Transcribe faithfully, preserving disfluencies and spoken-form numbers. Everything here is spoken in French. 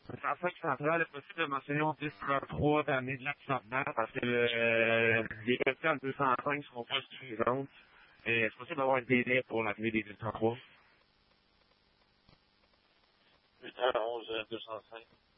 En fait, central, est possible de mentionner au dix trente-trois d'année de l'accident parce que euh, les questions de deux cent cinq ne seront pas suffisantes. Et c'est possible d'avoir un délai pour l'arrivée des deux cent trois. huit heures onze, deux cent cinq.